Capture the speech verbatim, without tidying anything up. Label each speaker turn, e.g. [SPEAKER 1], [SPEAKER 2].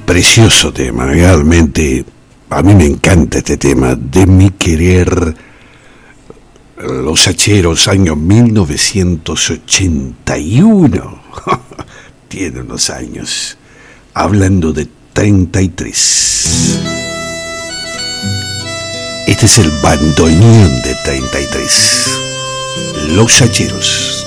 [SPEAKER 1] Precioso tema, realmente. A mí me encanta este tema, De mi querer. Los Hacheros, año mil novecientos ochenta y uno. Tiene unos años. Hablando de treinta y tres. Este es el bandoneón de treinta y tres. Los Hacheros.